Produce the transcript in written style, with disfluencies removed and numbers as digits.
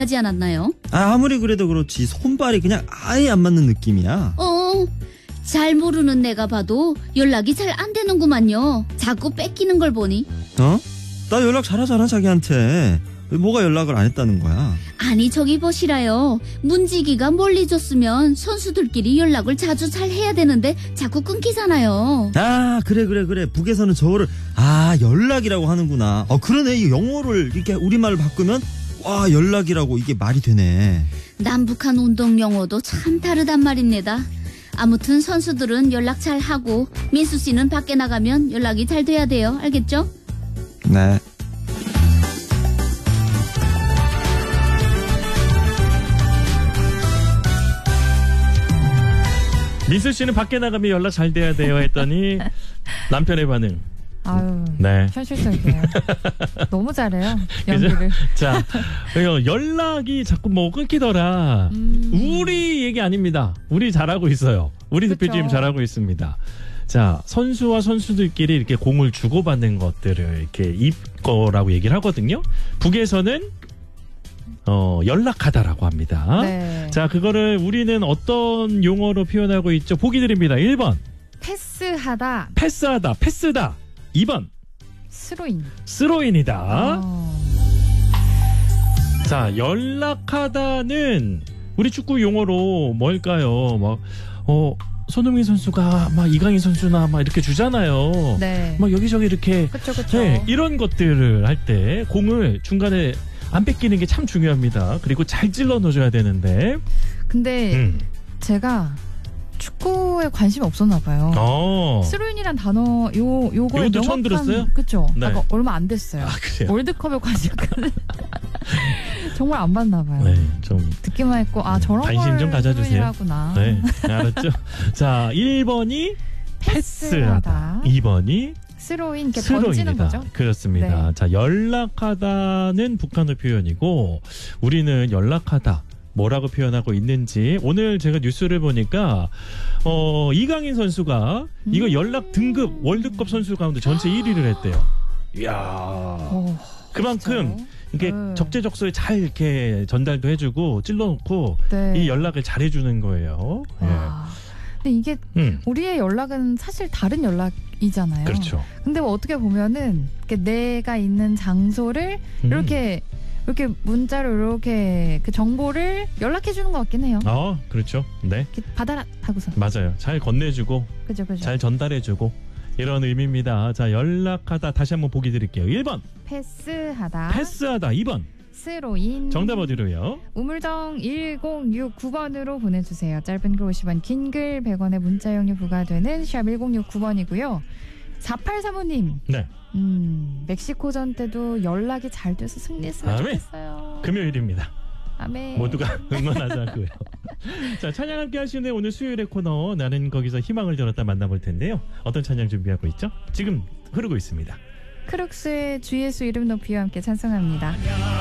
하지 않았나요? 아무리 그래도 그렇지 손발이 그냥 아예 안 맞는 느낌이야. 잘 모르는 내가 봐도 연락이 잘 안 되는구만요. 자꾸 뺏기는 걸 보니. 나 연락 잘하잖아 자기한테. 왜 뭐가 연락을 안 했다는 거야? 아니 저기 보시라요. 문지기가 멀리 줬으면 선수들끼리 연락을 자주 잘 해야 되는데 자꾸 끊기잖아요. 아 그래 북에서는 저거를 연락이라고 하는구나. 그러네. 이 영어를 이렇게 우리말로 바꾸면 와 연락이라고 이게 말이 되네. 남북한 운동 용어도 참 다르단 말입니다. 아무튼 선수들은 연락 잘 하고 민수 씨는 밖에 나가면 연락이 잘 돼야 돼요. 알겠죠? 네. 민수 씨는 밖에 나가면 연락 잘 돼야 돼요 했더니 남편의 반응. 아유, 네. 현실적이에요. 너무 잘해요, 연기를. 자, 연락이 자꾸 뭐 끊기더라. 우리 얘기 아닙니다. 우리 잘하고 있어요. 우리 대표팀 잘하고 있습니다. 자, 선수와 선수들끼리 이렇게 공을 주고받는 것들을 이렇게 입거라고 얘기를 하거든요. 북에서는 연락하다라고 합니다. 네. 자, 그거를 우리는 어떤 용어로 표현하고 있죠? 보기 드립니다. 1번. 패스하다. 패스다. 2번. 스로인이다. 자, 연락하다는 우리 축구 용어로 뭘까요? 손흥민 선수가 막 이강인 선수나 막 이렇게 주잖아요. 네. 막 여기저기 이렇게. 그쵸. 네, 이런 것들을 할 때 공을 중간에 안 뺏기는 게 참 중요합니다. 그리고 잘 찔러 넣어줘야 되는데. 근데 제가 축구에 관심이 없었나 봐요. 스로인이란 단어 요걸 이것도 처음 들었어요? 그쵸? 네. 얼마 안 됐어요. 그래요? 월드컵에 관심까지 정말 안 받나 봐요. 네, 좀 듣기만 했고 저런 관심 좀 가져주세요. 하구나. 네, 알았죠? 자, 1번이 패스하다. 2번이 스로인, 이렇게 던지는 거죠? 그렇습니다. 네. 자, 연락하다는 북한어 표현이고 우리는 연락하다. 뭐라고 표현하고 있는지 오늘 제가 뉴스를 보니까 이강인 선수가 이거 연락 등급 월드컵 선수 가운데 전체 1위를 했대요. 이야. 그만큼 이게 적재적소에 잘 이렇게 전달도 해주고 찔러놓고 이 연락을 잘해주는 거예요. 근데 이게 우리의 연락은 사실 다른 연락이잖아요. 그렇죠. 근데 어떻게 보면은 내가 있는 장소를 이렇게 문자로 이렇게 그 정보를 연락해 주는 것 같긴 해요. 그렇죠. 네. 받아라 하고서. 맞아요. 잘 건네주고, 그죠. 잘 전달해주고 이런 의미입니다. 자, 연락하다 다시 한번 보기 드릴게요. 1번. 패스하다. 2번. 스로인. 정답 어디로요? 우물정 1069번으로 보내주세요. 짧은 글 50원, 긴 글 100원의 문자용료 부과되는 샵 1069번이고요. 4835님. 네. 멕시코전 때도 연락이 잘 돼서 승리했으면 좋겠어요. 금요일입니다. 아멘. 모두가 응원하자고요. 자, 찬양 함께 하시는 오늘 수요일의 코너 나는 거기서 희망을 들었다 만나볼 텐데요. 어떤 찬양 준비하고 있죠? 지금 흐르고 있습니다. 크룩스의 주 예수 이름 높이와 함께 찬송합니다.